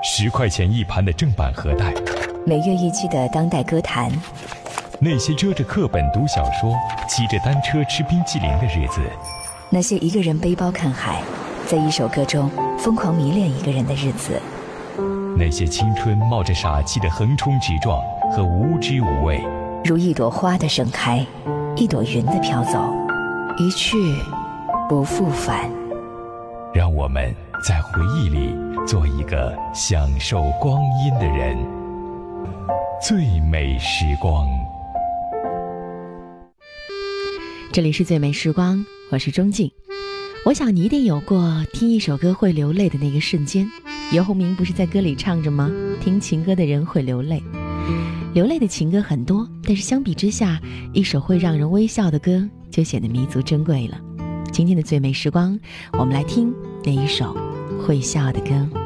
10块钱一盘的正版盒带， 每月一期的当代歌坛， 那些遮着课本读小说、骑着单车吃冰淇淋的日子， 那些一个人背包看海，在一首歌中疯狂迷恋一个人的日子， 那些青春冒着傻气的横冲直撞和无知无畏， 如一朵花的盛开，一朵云的飘走，一去不复返。 让我们在回忆里做一个享受光阴的人。最美时光， 这里是最美时光，我是钟静。我想你一定有过听一首歌会流泪的那个瞬间。游鸿明不是在歌里唱着吗？听情歌的人会流泪。流泪的情歌很多，但是相比之下，一首会让人微笑的歌就显得弥足珍贵了。今天的最美时光，我们来听那一首会笑的歌。